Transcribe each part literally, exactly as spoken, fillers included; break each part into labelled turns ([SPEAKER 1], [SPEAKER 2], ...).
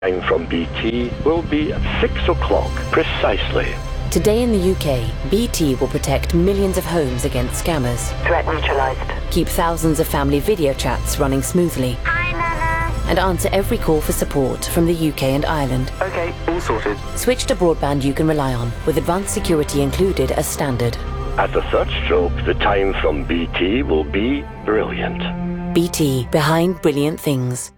[SPEAKER 1] Time from B T will be at six o'clock precisely.
[SPEAKER 2] Today in the U K, B T will protect millions of homes against scammers.
[SPEAKER 3] Threat neutralised.
[SPEAKER 2] Keep thousands of family video chats running smoothly.
[SPEAKER 3] Hi, Nana.
[SPEAKER 2] And answer every call for support from the U K and Ireland.
[SPEAKER 4] OK, all sorted.
[SPEAKER 2] Switch to broadband you can rely on, with advanced security included as standard.
[SPEAKER 1] At the third stroke, the time from B T will be brilliant.
[SPEAKER 2] B T, behind brilliant things.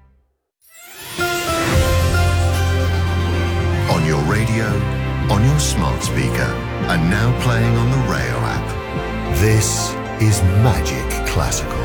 [SPEAKER 5] On your radio, on your smart speaker, and now playing on the Rail app. This is Magic Classical.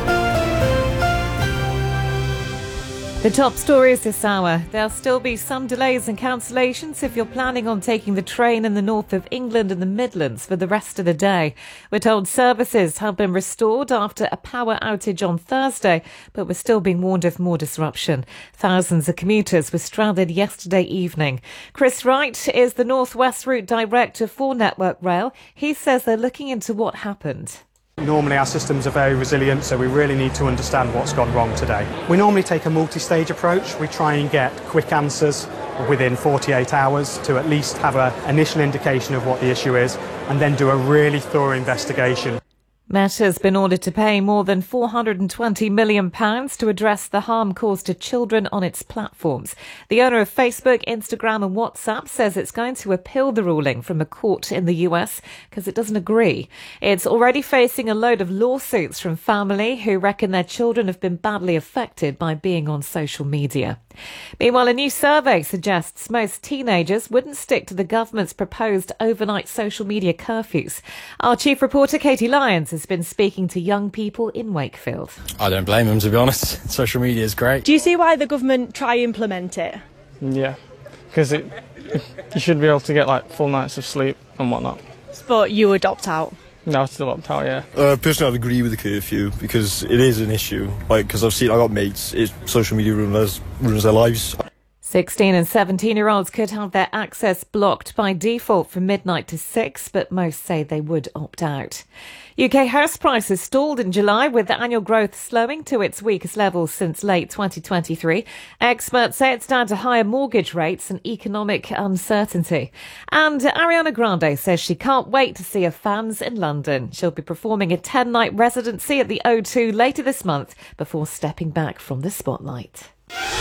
[SPEAKER 6] The top stories this hour. There'll still be some delays and cancellations if you're planning on taking the train in the north of England and the Midlands for the rest of the day. We're told services have been restored after a power outage on Thursday, but we're still being warned of more disruption. Thousands of commuters were stranded yesterday evening. Chris Wright is the North West Route Director for Network Rail. He says they're looking into what happened.
[SPEAKER 7] Normally our systems are very resilient, so we really need to understand what's gone wrong today. We normally take a multi-stage approach. We try and get quick answers within forty-eight hours to at least have an initial indication of what the issue is, and then do a really thorough investigation.
[SPEAKER 6] Meta's been ordered to pay more than four hundred twenty million pounds to address the harm caused to children on its platforms. The owner of Facebook, Instagram and WhatsApp says it's going to appeal the ruling from a court in the U S because it doesn't agree. It's already facing a load of lawsuits from family who reckon their children have been badly affected by being on social media. Meanwhile, a new survey suggests most teenagers wouldn't stick to the government's proposed overnight social media curfews. Our chief reporter, Katie Lyons, has been speaking to young people in Wakefield.
[SPEAKER 8] I don't blame them, to be honest. Social media is great.
[SPEAKER 9] Do you see why the government try implement it?
[SPEAKER 10] Yeah, because it, you should be able to get like full nights of sleep and whatnot.
[SPEAKER 9] But you would opt out?
[SPEAKER 10] No, it's still opt out, yeah.
[SPEAKER 8] Uh, personally, I'd agree with the curfew because it is an issue. Like, because I've seen, I got mates, it, social media ruins, ruins their lives.
[SPEAKER 6] sixteen and seventeen-year-olds could have their access blocked by default from midnight to six, but most say they would opt out. U K house prices stalled in July, with the annual growth slowing to its weakest levels since late twenty twenty-three. Experts say it's down to higher mortgage rates and economic uncertainty. And Ariana Grande says she can't wait to see her fans in London. She'll be performing a ten-night residency at the O two later this month before stepping back from the spotlight.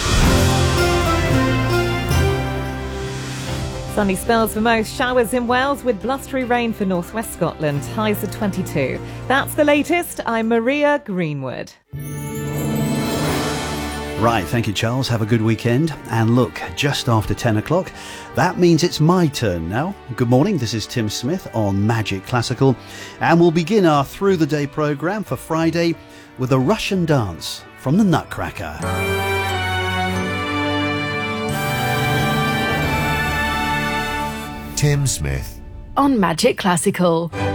[SPEAKER 6] Sunny spells for most, showers in Wales with blustery rain for northwest Scotland, highs of twenty-two. That's the latest. I'm Maria Greenwood.
[SPEAKER 11] Right, thank you, Charles. Have a good weekend. And look, just after ten o'clock, that means it's my turn now. Good morning, this is Tim Smith on Magic Classical, and we'll begin our Through the Day programme for Friday with a Russian dance from the Nutcracker.
[SPEAKER 5] Tim Smith
[SPEAKER 12] on Magic Classical.